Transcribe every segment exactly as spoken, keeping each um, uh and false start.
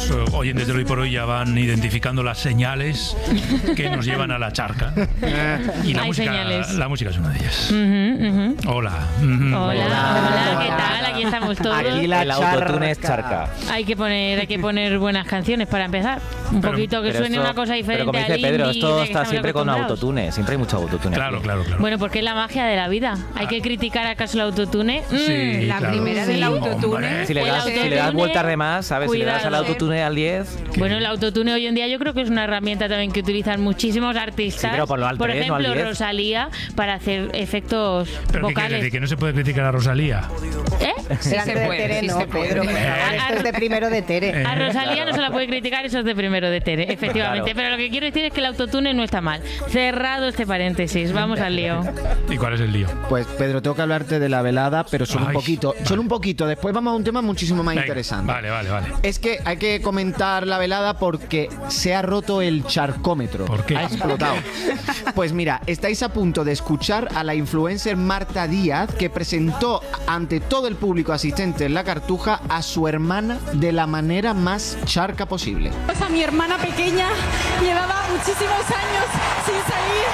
los oyentes de Hoy por Hoy ya van identificando las señales que nos llevan a la charca. Y la, Hay música, señales. la música es una de ellas. Uh-huh, uh-huh. Hola. Uh-huh. Hola, Hola. hola, ¿qué tal? Aquí estamos todos. Aquí la El autotune es charca. charca. Hay que poner, hay que poner buenas canciones para empezar. Un Pero- poquito que Pero suene esto- una cosa diferente Pero como dice al Pedro, indie esto de que está estamos siempre con acostumbrados. autotune. Siempre hay mucho autotune. Claro, aquí. claro, claro. Bueno, porque es la magia de la vida. Hay que criticar acaso el autotune. Mm. Sí, La claro. primera del Sí. autotune. Hombre. Si le El das, si le das autotune, vueltas de más, ¿sabes? Si le das al cuidado. autotune al diez... Bueno, el autotune hoy en día yo creo que es una herramienta también que utilizan muchísimos artistas. Sí, pero ponlo al Por tres, no al ejemplo, diez. Rosalía para hacer efectos ¿Pero qué quiere vocales. decir? ¿Que no se puede criticar a Rosalía? ¿Eh? Sí Delante se de puede, Tere, sí no, se puede. Pedro. Eh. Esto es de primero de Tere. A Rosalía no se la puede criticar, eso es de primero de Tere, efectivamente. Claro. Pero lo que quiero decir es que el autotune no está mal. Cerrado este paréntesis, vamos al lío. ¿Y cuál es el lío? Pues Pedro, tengo que hablarte de la velada, pero solo Ay, un poquito. vale. Solo un poquito. Después vamos a un tema muchísimo más Venga, interesante. Vale, vale, vale. Es que hay que comentar la velada porque se ha roto el charcómetro. ¿Por qué? Ha explotado. Pues mira, estáis a punto de escuchar a la influencer Marta Díaz, que presentó ante todo el público asistente en la Cartuja a su hermana de la manera más charca posible. A mi hermana pequeña llevaba muchísimos años sin salir.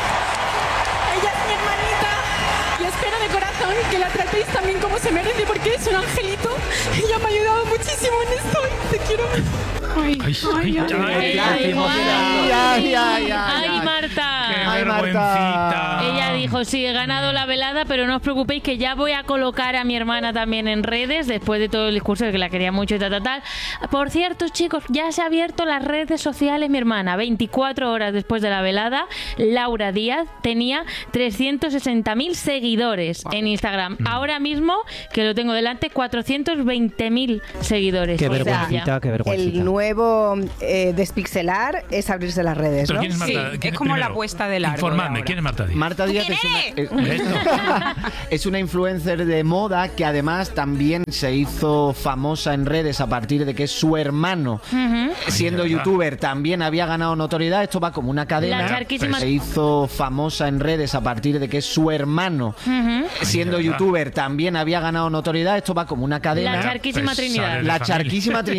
Ella es mi hermanita y espero de corazón que la tratéis también como se merece porque es un angelito. Ella me ha ayudado muchísimo en esto. Te quiero. Ay, Ay, ay, ay, Ella ay, dijo, ay, ay, ay, ay, ay. Marta. ¡Qué Ay, vergüencita! Marta. Ella dijo, sí, he ganado la velada, pero no os preocupéis que ya voy a colocar a mi hermana también en redes, después de todo el discurso de que la quería mucho y tal, tal, tal. Por cierto, chicos, ya se ha abierto las redes sociales mi hermana. veinticuatro horas después de la velada, Laura Díaz tenía trescientos sesenta mil seguidores en Instagram. Ahora mismo, que lo tengo delante, cuatrocientos veinte mil seguidores. Qué Pues vergüencita, ya. qué vergüencita. El nuevo eh, despixelar es abrirse las redes, ¿Pero ¿no? quién es Marta? Sí, ¿Quién es como la primero? puesta del árbol Informadme, ahora. ¿quién es Marta Díaz? Marta Díaz es una, es, Esto. es una influencer de moda que además también se hizo famosa en redes a partir de que su hermano, siendo Ay, de verdad. youtuber, también había ganado notoriedad. Esto va como una cadena. La charquísima- Se hizo famosa en redes a partir de que su hermano, siendo de verdad. youtuber, también había ganado notoriedad. Esto va como una cadena. La charquísima Pues Trinidad. sale de La familia. charquísima Trinidad.